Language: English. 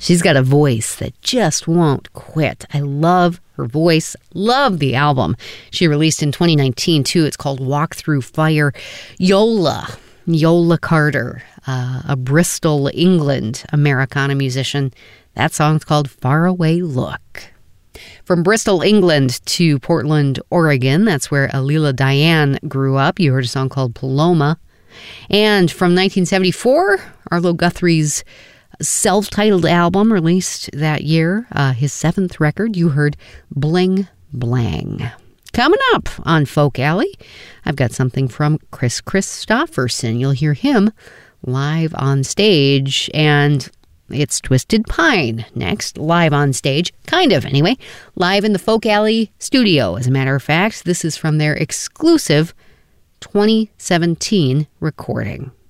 She's got a voice that just won't quit. I love her voice. Love the album. She released in 2019, too. It's called Walk Through Fire. Yola Carter, a Bristol, England Americana musician. That song's called Faraway Look. From Bristol, England to Portland, Oregon, that's where Alila Diane grew up. You heard a song called Paloma. And from 1974, Arlo Guthrie's self-titled album released that year, his 7th record, you heard Bling Blang. Coming up on Folk Alley, I've got something from Chris Christopherson. You'll hear him live on stage, and it's Twisted Pine next, live on stage, kind of anyway, live in the Folk Alley studio. As a matter of fact, this is from their exclusive 2017 recording.